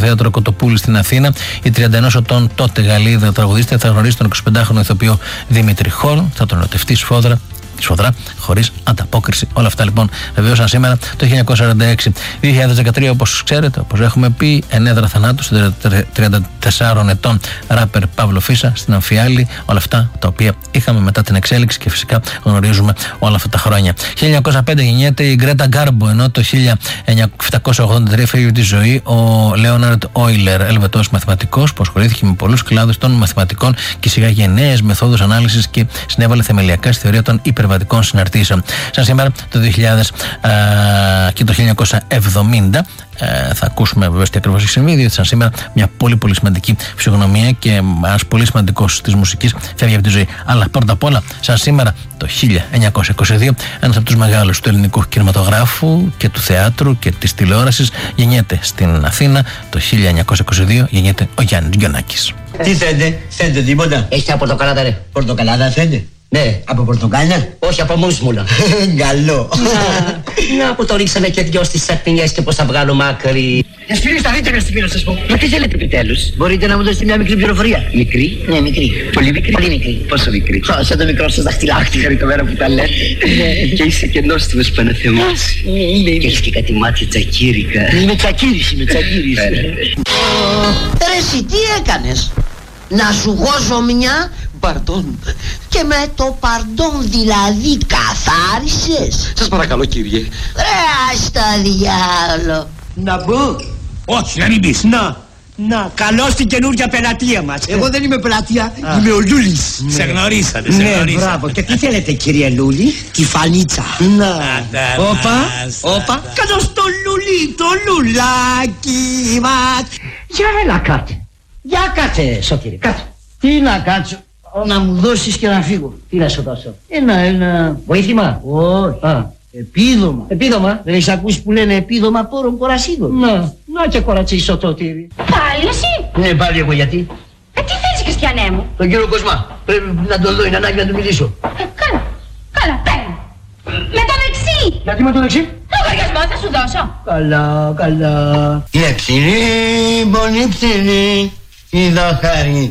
Θέατρο Κοτοπούλη στην Αθήνα. Η 31 ετών τότε Γαλλίδα τραγουδίστρια θα γνωρίσει τον 25χρονο ηθοποιό Δημήτρη Χόρ, θα τον ερωτευτεί σφόδρα, χωρίς ανταπόκριση. Όλα αυτά λοιπόν βεβαίωσαν σήμερα το 1946. 2013, όπως ξέρετε, όπως έχουμε πει, ενέδρα θανάτου των 34 ετών ράπερ Παύλο Φίσα στην Αμφιάλη. Όλα αυτά τα οποία είχαμε μετά την εξέλιξη και φυσικά γνωρίζουμε όλα αυτά τα χρόνια. 1905 γεννιέται η Γκρέτα Γκάρμπο, ενώ το 1783 φεύγει τη ζωή ο Λέοναρντ Όιλερ, Ελβετός μαθηματικός που ασχολήθηκε με πολλούς κλάδους των μαθηματικών και εισήγαγε νέες μεθόδους ανάλυσης και συνέβαλε θεμελιακά στη θεωρία των υπερβατικών συναρτήσεων. Σαν σήμερα το 2000 και το 1970 θα ακούσουμε βεβαίως τι ακριβώς έχει συμβεί, διότι σαν σήμερα μια πολύ σημαντική φυσιογνωμία και ένας πολύ σημαντικός της μουσικής φεύγει από τη ζωή. Αλλά πρώτα απ' όλα, σαν σήμερα το 1922, ένας από τους μεγάλους του ελληνικού κινηματογράφου και του θεάτρου και της τηλεόρασης γεννιέται στην Αθήνα. Το 1922 γεννιέται ο Γιάννης Γκιονάκης. Τι θέλετε τίποτα? Έχει από πορτοκαλάδα, ρε. Πορτοκαλάδα θέλετε? Ναι. Από πορτοκάλια? Όχι, από μουσμουλα. Καλό. Να που το ρίξαμε και δυο στις σαπινιές και πως θα βγάλω μάκρυ. Εσφυρίστε τα δείτε στη να σας πω. Μα τι θέλετε επιτέλους? Μπορείτε να μου δώσετε μια μικρή πληροφορία? Μικρή? Ναι, μικρή. Πολύ μικρή? Πολύ μικρή. Πόσο μικρή? Σαν το μικρό σας δαχτυλάκι. Χαριτωμένα που τα λέτε. Και είσαι και νόστιμος Παναθεμάς. Και έχεις και κάτι μάτια τσακίρικα. Είμαι τσακίρης. Ρε εσύ τι έκανες? Να σου γώσω μια Παρτόν. και με το παρντόν δηλαδή καθάρισες? Σας παρακαλώ κύριε. Ρε ας το διάολο. Να μπω? Όχι, να μην πεις. Να, καλώς την καινούργια πελατεία μας. Εγώ δεν είμαι πελατεία, Είμαι ο Λούλης. Σε γνωρίσατε, Ναι, μπράβο. Και τι θέλετε κύριε Λούλη? Τη φανίτσα. Να. Όπα. Κάτω στο Λούλη, το λουλάκι μας. Για έλα κάτσε. Για κάτσε, Σωτήρη, κάτσε. Τι να κάτσω? Να μου δώσεις και να φύγω. Τι να σου δώσω? Ένα βοήθημα. Όχι. Επίδομα. Επίδομα. Δεν έχεις ακούσει που λένε επίδομα πόρων κορασίδων? Να και κορατσί Σωτήρη. Πάλι εσύ? Ναι, πάλι εγώ, γιατί? Τι θέλεις, Χριστιανέ μου? Τον κύριο Κοσμά. Πρέπει να τον δω, είναι ανάγκη να του μιλήσω. Καλά, παίρνω. Με το δεξί. Γιατί με το δεξί? Λογαριασμό θα σου δώσω. Καλά. Είναι ψηλή, πολύ ψηλή, η δαχαρή.